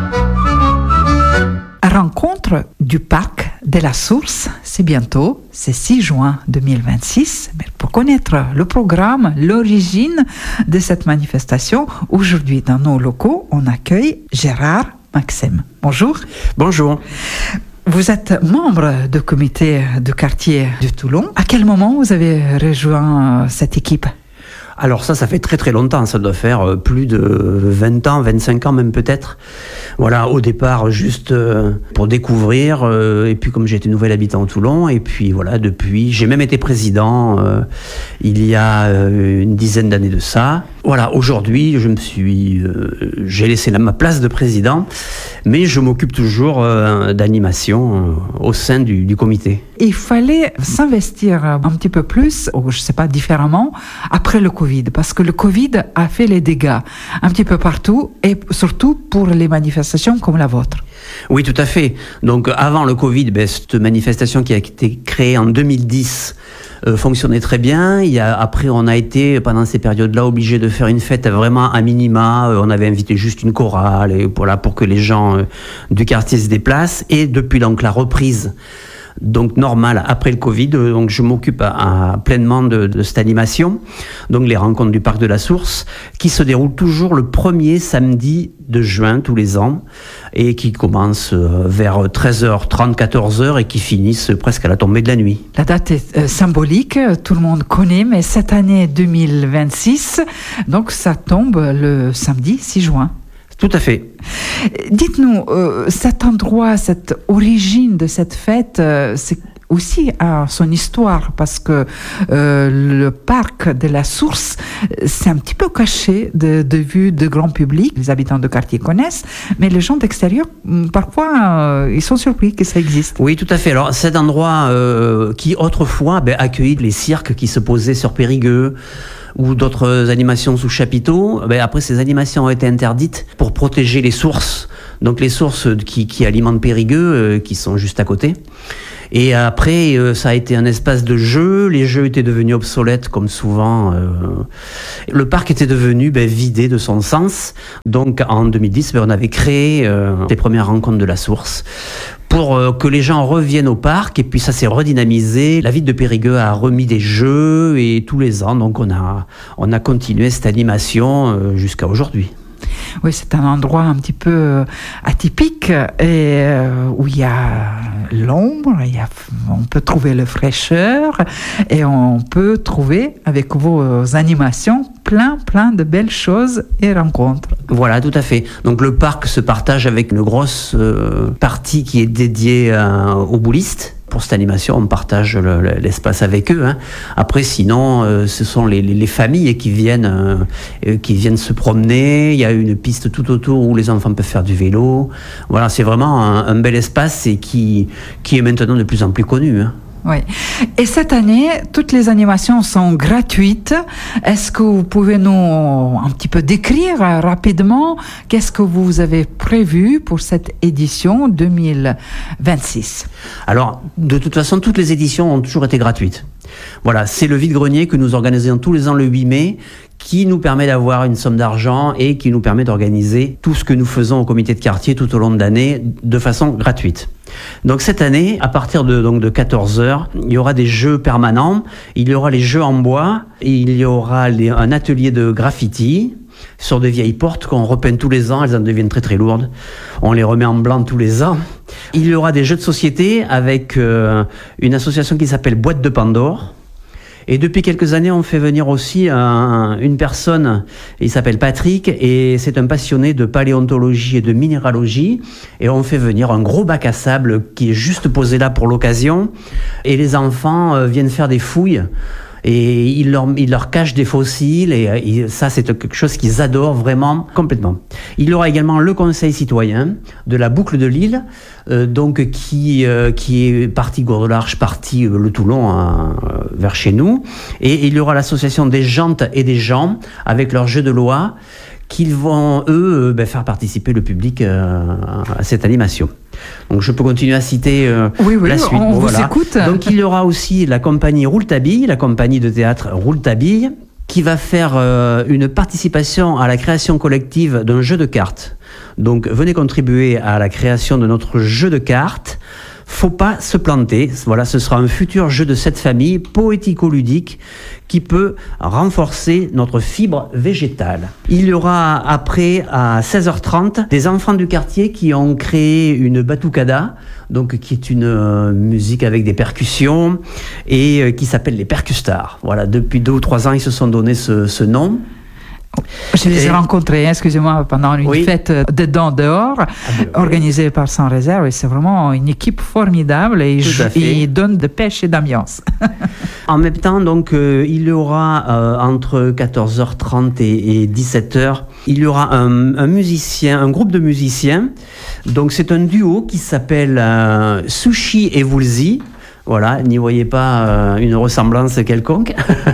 Rencontre du parc de la Source, c'est bientôt, c'est 6 juin 2026. Mais pour connaître le programme, l'origine de cette manifestation, aujourd'hui dans nos locaux, on accueille Gérard Maxheim. Bonjour.
Bonjour.
Vous êtes membre du comité de quartier du Toulon. À quel moment vous avez rejoint cette équipe ?
Alors ça fait très très longtemps, ça doit faire plus de 20 ans, 25 ans même peut-être. Voilà, au départ juste pour découvrir, et puis comme j'étais nouvel habitant au Toulon, et puis voilà, depuis, j'ai même été président il y a une dizaine d'années de ça. Voilà, aujourd'hui j'ai laissé ma place de président, mais je m'occupe toujours d'animation au sein du comité.
Il fallait s'investir un petit peu plus, ou je ne sais pas, différemment, après le Covid, parce que le Covid a fait les dégâts un petit peu partout, et surtout pour les manifestations comme la vôtre.
Oui, tout à fait. Donc avant le Covid, cette manifestation qui a été créée en 2010 fonctionnait très bien. Après, on a été, pendant ces périodes-là, obligé de faire une fête vraiment à minima. On avait invité juste une chorale et voilà, pour que les gens du quartier se déplacent. Et depuis donc la reprise, donc normale après le Covid, donc je m'occupe pleinement de cette animation, donc les rencontres du parc de la Source, qui se déroulent toujours le premier samedi de juin tous les ans et qui commencent vers 13h30, 14h et qui finissent presque à la tombée de la nuit.
La date est symbolique, tout le monde connaît, mais cette année 2026, donc ça tombe le samedi 6 juin.
Tout à fait.
Dites-nous, cet endroit, cette origine de cette fête, c'est aussi son histoire, parce que le parc de la Source, c'est un petit peu caché de vue de grand public. Les habitants de quartier connaissent, mais les gens d'extérieur, parfois, ils sont surpris que ça existe.
Oui, tout à fait. Alors, cet endroit qui, autrefois, accueillit les cirques qui se posaient sur Périgueux, ou d'autres animations sous chapiteau. Après, ces animations ont été interdites pour protéger les sources. Donc les sources qui alimentent Périgueux, qui sont juste à côté. Et après, ça a été un espace de jeu. Les jeux étaient devenus obsolètes, comme souvent. Le parc était devenu vidé de son sens. Donc en 2010, on avait créé les premières rencontres de la source pour que les gens reviennent au parc. Et puis ça s'est redynamisé. La ville de Périgueux a remis des jeux et tous les ans, donc on a continué cette animation jusqu'à aujourd'hui.
Oui, c'est un endroit un petit peu atypique et où il y a l'ombre, on peut trouver la fraîcheur et on peut trouver avec vos animations plein de belles choses et rencontres.
Voilà, tout à fait. Donc le parc se partage avec une grosse partie qui est dédiée aux boulistes. Pour cette animation, on partage l'espace avec eux. Après, sinon, ce sont les familles qui viennent se promener. Il y a une piste tout autour où les enfants peuvent faire du vélo. Voilà, c'est vraiment un bel espace et qui est maintenant de plus en plus connu.
Oui. Et cette année, toutes les animations sont gratuites. Est-ce que vous pouvez nous un petit peu décrire rapidement qu'est-ce que vous avez prévu pour cette édition 2026 ?
Alors, de toute façon, toutes les éditions ont toujours été gratuites. Voilà, c'est le vide-grenier que nous organisons tous les ans le 8 mai, qui nous permet d'avoir une somme d'argent et qui nous permet d'organiser tout ce que nous faisons au comité de quartier tout au long de l'année de façon gratuite. Donc cette année, à partir de 14h, il y aura des jeux permanents, il y aura les jeux en bois, il y aura un atelier de graffiti sur des vieilles portes qu'on repeint tous les ans, elles en deviennent très très lourdes, on les remet en blanc tous les ans. Il y aura des jeux de société avec une association qui s'appelle Boîte de Pandore. Et depuis quelques années, on fait venir aussi une personne, il s'appelle Patrick, et c'est un passionné de paléontologie et de minéralogie. Et on fait venir un gros bac à sable qui est juste posé là pour l'occasion. Et les enfants viennent faire des fouilles. Et il leur cache des fossiles et ça c'est quelque chose qu'ils adorent vraiment complètement. Il y aura également le conseil citoyen de la boucle de Lille, donc qui est partie Gourde-Larche, partie le Toulon vers chez nous, et il y aura l'association des jantes et des gens avec leur jeu de loi qu'ils vont eux faire participer le public à cette animation. Donc je peux continuer à citer la suite.
On vous écoute.
Donc il y aura aussi la compagnie Rouletabille, la compagnie de théâtre Rouletabille, qui va faire une participation à la création collective d'un jeu de cartes. Donc venez contribuer à la création de notre jeu de cartes. Faut pas se planter. Voilà, ce sera un futur jeu de cette famille poético-ludique qui peut renforcer notre fibre végétale. Il y aura après à 16h30 des enfants du quartier qui ont créé une batucada, donc qui est une musique avec des percussions et qui s'appelle les Percustars. Voilà, depuis 2 ou 3 ans, ils se sont donné ce nom.
Je les ai rencontrés, excusez-moi, pendant une fête dedans dehors, organisée par Sans Réserve, et c'est vraiment une équipe formidable et ils donnent de pêche et d'ambiance.
En même temps, donc, il y aura entre 14h30 et 17h, il y aura un groupe de musiciens. Donc c'est un duo qui s'appelle Sushi et Woolsey. Voilà, n'y voyez pas une ressemblance quelconque.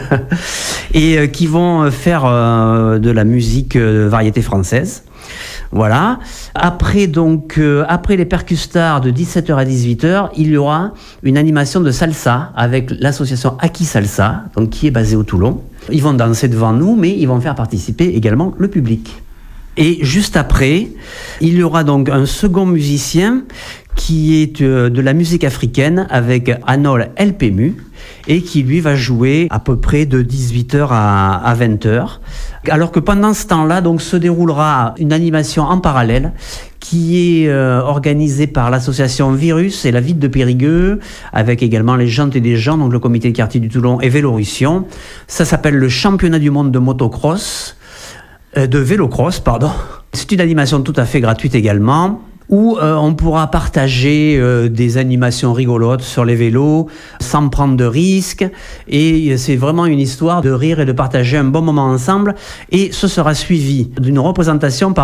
Et qui vont faire de la musique variété française. Voilà. Après les Percustars de 17h à 18h, il y aura une animation de salsa avec l'association Aki Salsa, donc qui est basée au Toulon. Ils vont danser devant nous, mais ils vont faire participer également le public. Et juste après, il y aura donc un second musicien qui est de la musique africaine avec Anol Elpemu et qui lui va jouer à peu près de 18h à 20h. Alors que pendant ce temps-là, donc, se déroulera une animation en parallèle qui est organisée par l'association Virus et la ville de Périgueux, avec également les jantes et des gens, donc le comité de quartier du Toulon et Vélorussion. Ça s'appelle le championnat du monde de motocross, de vélocross, pardon. C'est une animation tout à fait gratuite également, où on pourra partager des animations rigolotes sur les vélos sans prendre de risques, et c'est vraiment une histoire de rire et de partager un bon moment ensemble, et ce sera suivi d'une représentation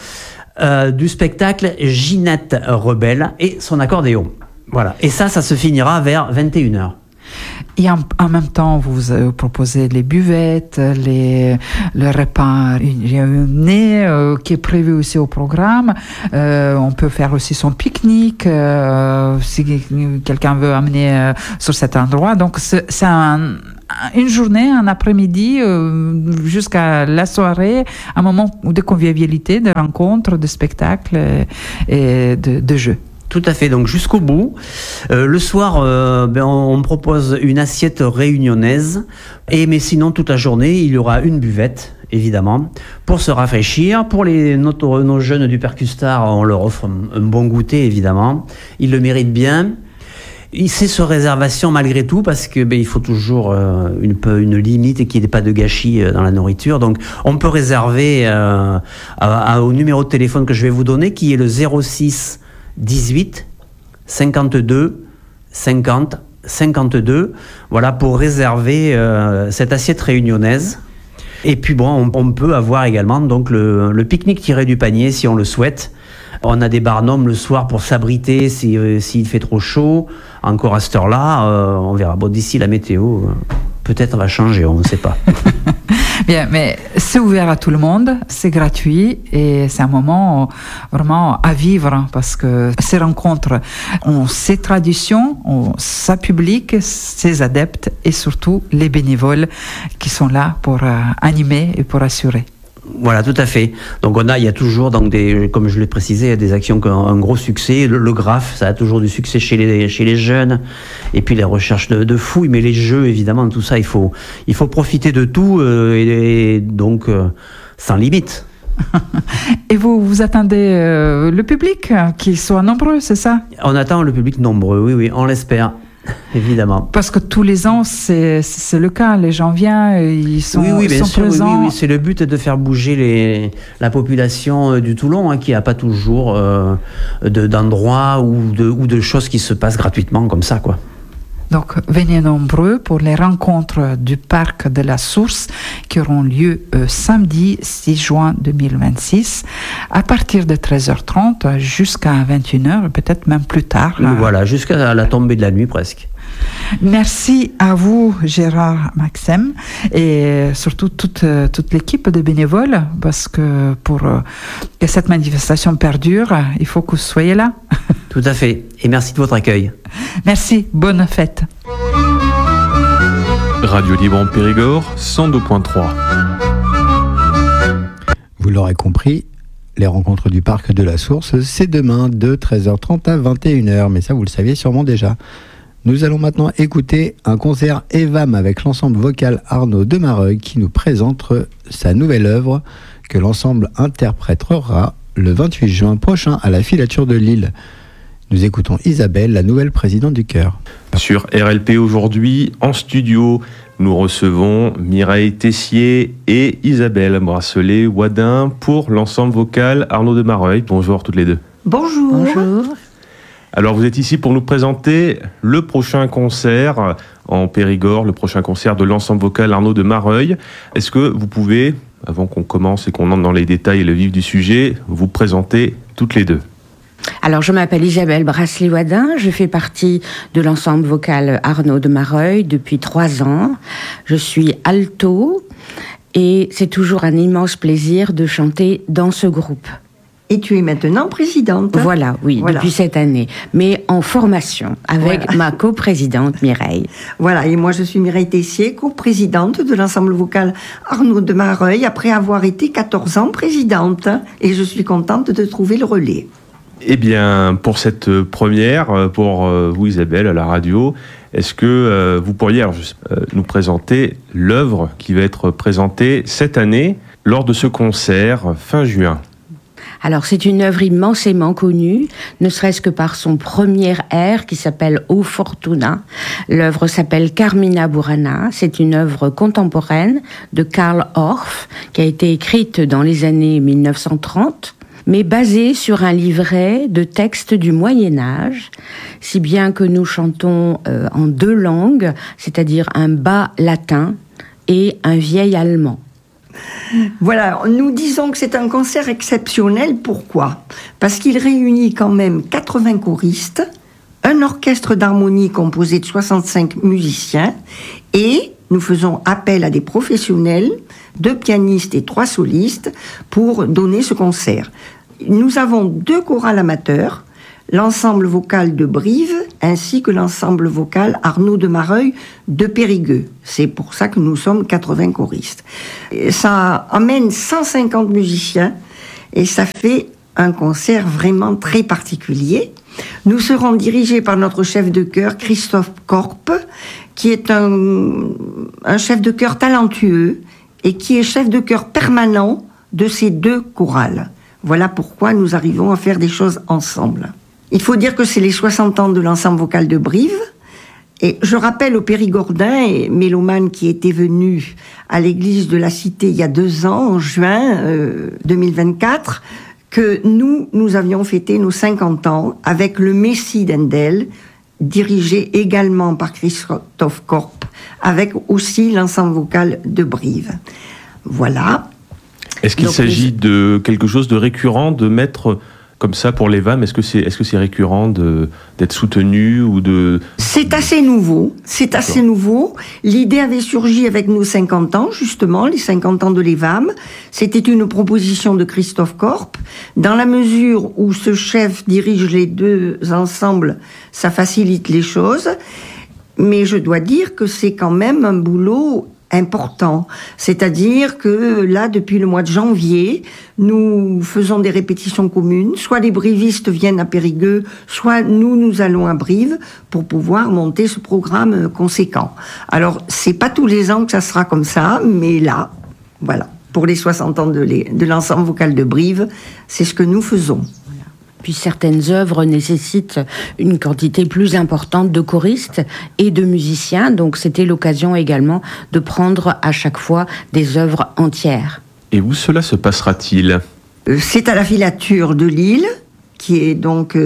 du spectacle Ginette Rebelle et son accordéon. Voilà, et ça se finira vers 21h.
Et en même temps, vous proposez les buvettes, le repas réunionnais qui est prévu aussi au programme. On peut faire aussi son pique-nique si quelqu'un veut amener sur cet endroit. Donc c'est une journée, un après-midi jusqu'à la soirée, un moment de convivialité, de rencontres, de spectacles et de jeux.
Tout à fait, donc jusqu'au bout. Le soir, on propose une assiette réunionnaise, mais sinon toute la journée, il y aura une buvette, évidemment, pour se rafraîchir. Pour nos jeunes du Percustar, on leur offre un bon goûter, évidemment. Ils le méritent bien. C'est sur réservation malgré tout, parce que il faut toujours une limite et qu'il n'y ait pas de gâchis dans la nourriture. Donc on peut réserver au numéro de téléphone que je vais vous donner, qui est le 06 18 52 50 52. Voilà, pour réserver cette assiette réunionnaise. Et puis on peut avoir également donc le pique-nique tiré du panier si on le souhaite. On a des barnums le soir pour s'abriter s'il fait trop chaud. Encore à cette heure-là, on verra. Bon, d'ici la météo, peut-être va changer, on ne sait pas.
Bien, mais c'est ouvert à tout le monde, c'est gratuit et c'est un moment vraiment à vivre parce que ces rencontres ont ses traditions, ont sa public, ses adeptes et surtout les bénévoles qui sont là pour animer et pour assurer.
Voilà, tout à fait. Donc il y a toujours, comme je l'ai précisé, des actions qui ont un gros succès. Le graphe, ça a toujours du succès chez les jeunes. Et puis les recherches de fouilles, mais les jeux, évidemment, tout ça, il faut profiter de tout et donc sans limite.
Et vous attendez le public qu'il soit nombreux, c'est ça?
On attend le public nombreux, oui, on l'espère. Évidemment.
Parce que tous les ans, c'est le cas. Les gens viennent, ils sont,
bien
sont
sûr,
présents.
Oui, c'est le but de faire bouger la population du Toulon, qui n'a pas toujours d'endroits ou de choses qui se passent gratuitement comme ça, quoi.
Donc, venez nombreux pour les rencontres du Parc de la Source qui auront lieu samedi 6 juin 2026 à partir de 13h30 jusqu'à 21h, peut-être même plus tard.
Voilà, jusqu'à la tombée de la nuit presque.
Merci à vous, Gérard Maxem, et surtout toute l'équipe de bénévoles, parce que pour que cette manifestation perdure, il faut que vous soyez là.
Tout à fait, et merci de votre accueil.
Merci, bonne fête.
Radio Libre en Périgord, 102.3.
Vous l'aurez compris, les rencontres du Parc de la Source, c'est demain de 13h30 à 21h, mais ça vous le saviez sûrement déjà. Nous allons maintenant écouter un concert EVAM avec l'ensemble vocal Arnaud de Mareuil qui nous présente sa nouvelle œuvre que l'ensemble interprétera le 28 juin prochain à la Filature de Lille. Nous écoutons Isabelle, la nouvelle présidente du chœur.
Sur RLP aujourd'hui, en studio, nous recevons Mireille Tessier et Isabelle Bracelet-Wadin pour l'ensemble vocal Arnaud de Mareuil. Bonjour toutes les deux.
Bonjour. Bonjour.
Alors vous êtes ici pour nous présenter le prochain concert en Périgord, le prochain concert de l'ensemble vocal Arnaud de Mareuil. Est-ce que vous pouvez, avant qu'on commence et qu'on entre dans les détails et le vif du sujet, vous présenter toutes les deux ?
Alors, je m'appelle Isabelle Bracelet-Wadin, je fais partie de l'ensemble vocal Arnaud de Mareuil depuis 3 ans. Je suis alto et c'est toujours un immense plaisir de chanter dans ce groupe.
Et tu es maintenant présidente.
Voilà, oui, depuis cette année. Mais en formation avec ma coprésidente Mireille.
Voilà, et moi je suis Mireille Tessier, coprésidente de l'ensemble vocal Arnaud de Mareuil, après avoir été 14 ans présidente. Et je suis contente de trouver le relais.
Eh bien, pour cette première, pour vous Isabelle, à la radio, est-ce que vous pourriez nous présenter l'œuvre qui va être présentée cette année lors de ce concert fin juin ?
Alors, c'est une œuvre immensément connue, ne serait-ce que par son premier air qui s'appelle O Fortuna. L'œuvre s'appelle Carmina Burana. C'est une œuvre contemporaine de Karl Orff qui a été écrite dans les années 1930, mais basée sur un livret de textes du Moyen-Âge, si bien que nous chantons en 2 langues, c'est-à-dire un bas latin et un vieil allemand.
Voilà, nous disons que c'est un concert exceptionnel. Pourquoi ? Parce qu'il réunit quand même 80 choristes, un un orchestre d'harmonie composé de 65 musiciens et nous faisons appel à des professionnels, 2 pianistes et 3 solistes pour donner ce concert. Nous avons 2 chorales amateurs, l'ensemble vocal de Brive ainsi que l'ensemble vocal Arnaud de Mareuil de Périgueux. C'est pour ça que nous sommes 80 choristes. Et ça amène 150 musiciens et ça fait un concert vraiment très particulier. Nous serons dirigés par notre chef de chœur Christophe Korp, qui est un chef de chœur talentueux et qui est chef de chœur permanent de ces 2 chorales. Voilà pourquoi nous arrivons à faire des choses ensemble. Il faut dire que c'est les 60 ans de l'ensemble vocal de Brive. Et je rappelle aux Périgordins et mélomanes qui étaient venus à l'église de la Cité il y a 2 ans, en juin 2024, que nous avions fêté nos 50 ans avec le Messie d'Handel, dirigé également par Christophe Korp, avec aussi l'ensemble vocal de Brive. Voilà.
Est-ce qu'il s'agit de quelque chose de récurrent, de mettre comme ça pour les VAM? Est-ce que c'est récurrent d'être soutenu ou de...
C'est assez nouveau. C'est assez nouveau. L'idée avait surgi avec nos 50 ans, justement, les 50 ans de l'EVAM. C'était une proposition de Christophe Korp. Dans la mesure où ce chef dirige les 2 ensembles, ça facilite les choses. Mais je dois dire que c'est quand même un boulot important. C'est-à-dire que là, depuis le mois de janvier, nous faisons des répétitions communes. Soit les brivistes viennent à Périgueux, soit nous allons à Brive pour pouvoir monter ce programme conséquent. Alors, c'est pas tous les ans que ça sera comme ça, mais là, voilà. Pour les 60 ans de l'ensemble vocal de Brive, c'est ce que nous faisons.
Puis certaines œuvres nécessitent une quantité plus importante de choristes et de musiciens, donc c'était l'occasion également de prendre à chaque fois des œuvres entières.
Et où cela se passera-t-il ?
C'est à la filature de Lille, qui est donc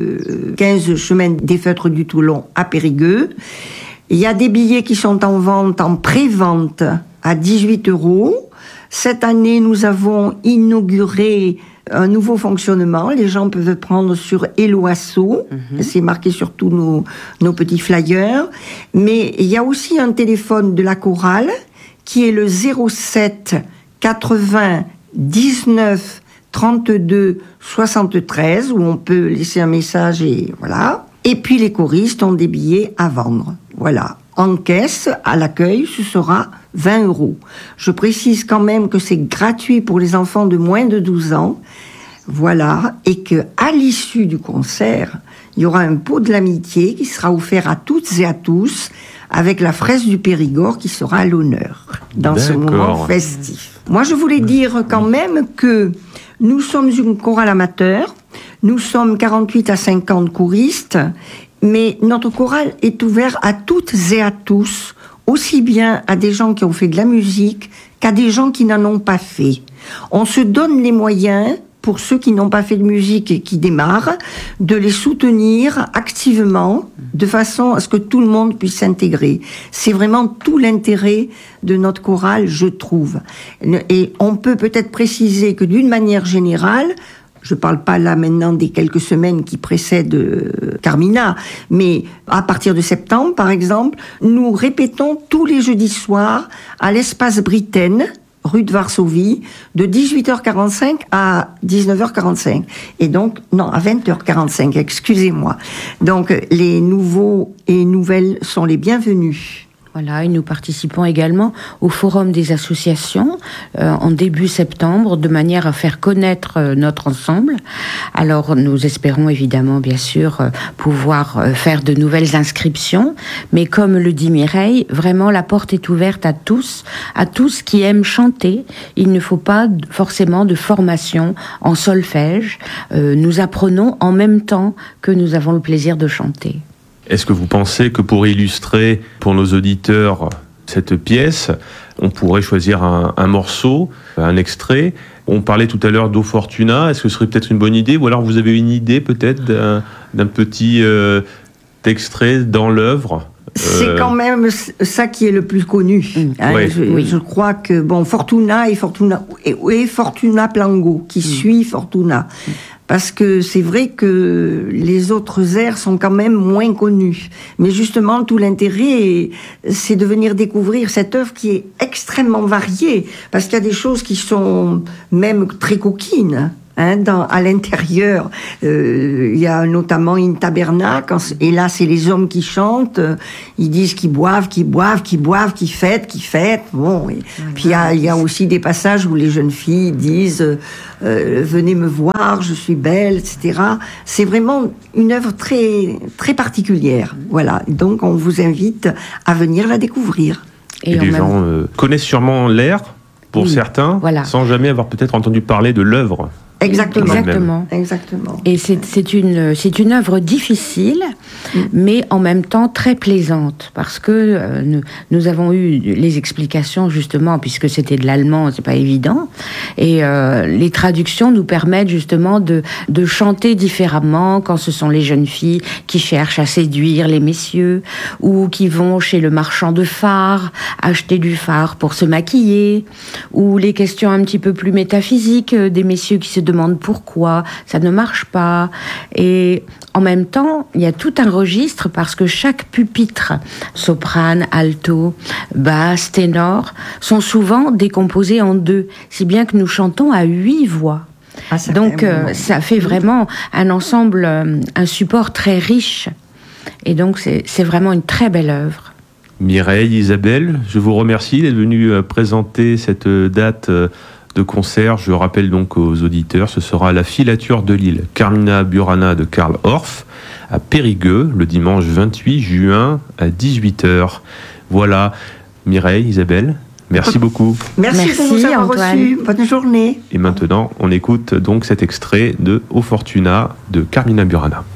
15 chemin des Feutres du Toulon à Périgueux. Il y a des billets qui sont en vente, en pré-vente, à 18 €. Cette année, nous avons inauguré un nouveau fonctionnement. Les gens peuvent prendre sur Eloasso. C'est marqué sur tous nos petits flyers. Mais il y a aussi un téléphone de la chorale qui est le 07 80 19 32 73 où on peut laisser un message et voilà. Et puis les choristes ont des billets à vendre. Voilà. En caisse, à l'accueil, ce sera 20 €. Je précise quand même que c'est gratuit pour les enfants de moins de 12 ans. Voilà. Et que à l'issue du concert, il y aura un pot de l'amitié qui sera offert à toutes et à tous avec la fraise du Périgord qui sera à l'honneur dans ce moment festif. Moi, je voulais dire quand même que nous sommes une chorale amateur. Nous sommes 48 à 50 choristes. Mais notre chorale est ouverte à toutes et à tous, aussi bien à des gens qui ont fait de la musique qu'à des gens qui n'en ont pas fait. On se donne les moyens, pour ceux qui n'ont pas fait de musique et qui démarrent, de les soutenir activement, de façon à ce que tout le monde puisse s'intégrer. C'est vraiment tout l'intérêt de notre chorale, je trouve. Et on peut peut-être préciser que d'une manière générale, je ne parle pas là maintenant des quelques semaines qui précèdent Carmina, mais à partir de septembre, par exemple, nous répétons tous les jeudis soirs à l'espace Britaine, rue de Varsovie, de 18h45 à 19h45. Et donc, non, à 20h45, excusez-moi. Donc, les nouveaux et nouvelles sont les bienvenus.
Voilà, et nous participons également au Forum des associations en début septembre, de manière à faire connaître notre ensemble. Alors, nous espérons évidemment, bien sûr, pouvoir faire de nouvelles inscriptions. Mais comme le dit Mireille, vraiment, la porte est ouverte à tous qui aiment chanter. Il ne faut pas forcément de formation en solfège. Nous apprenons en même temps que nous avons le plaisir de chanter.
Est-ce que vous pensez que pour illustrer pour nos auditeurs cette pièce, on pourrait choisir un morceau, un extrait? On parlait tout à l'heure d'O Fortuna, est-ce que ce serait peut-être une bonne idée? Ou alors vous avez une idée peut-être d'un petit extrait dans l'œuvre
C'est quand même ça qui est le plus connu. Hein.
Oui.
Je crois que Fortuna et Fortuna Plango qui suit Fortuna. Parce que c'est vrai que les autres airs sont quand même moins connus. Mais justement, tout l'intérêt, c'est de venir découvrir cette œuvre qui est extrêmement variée. Parce qu'il y a des choses qui sont même très coquines. À l'intérieur, il y a notamment une tabernacle, et là c'est les hommes qui chantent, ils disent qu'ils boivent, qu'ils fêtent. Bon, et puis il y a aussi des passages où les jeunes filles disent venez me voir, je suis belle, etc. C'est vraiment une œuvre très très particulière. Voilà, donc on vous invite à venir la découvrir.
Et les gens connaissent sûrement l'air pour certains, sans jamais avoir peut-être entendu parler de l'œuvre.
Exactement.
Et c'est une œuvre difficile, mais en même temps très plaisante, parce que nous avons eu les explications justement, puisque c'était de l'allemand, c'est pas évident, et les traductions nous permettent justement de chanter différemment quand ce sont les jeunes filles qui cherchent à séduire les messieurs, ou qui vont chez le marchand de fard acheter du fard pour se maquiller, ou les questions un petit peu plus métaphysiques des messieurs qui se demandent pourquoi ça ne marche pas. Et en même temps, il y a tout un registre, parce que chaque pupitre, soprane, alto, basse, ténor, sont souvent décomposés en 2, si bien que nous chantons à 8 voix. Donc ça fait vraiment un ensemble, un support très riche. Et donc c'est vraiment une très belle œuvre.
Mireille, Isabelle, je vous remercie d'être venue présenter cette date de concert. Je rappelle donc aux auditeurs, ce sera à la Filature de Lille, Carmina Burana de Karl Orff, à Périgueux, le dimanche 28 juin à 18h. Voilà, Mireille, Isabelle, merci beaucoup.
Merci de nous avoir reçus. Bonne journée.
Et maintenant, on écoute donc cet extrait de O Fortuna de Carmina Burana.